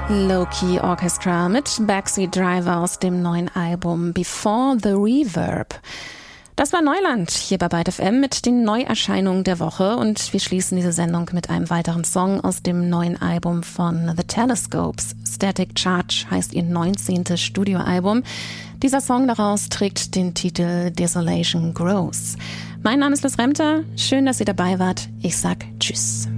Low-Key Orchestra mit Backseat Driver aus dem neuen Album Before the Reverb. Das war Neuland hier bei Byte FM mit den Neuerscheinungen der Woche und wir schließen diese Sendung mit einem weiteren Song aus dem neuen Album von The Telescopes. Static Charge heißt ihr 19. Studioalbum. Dieser Song daraus trägt den Titel Desolation Grows. Mein Name ist Liz Remter. Schön, dass ihr dabei wart. Ich sag Tschüss.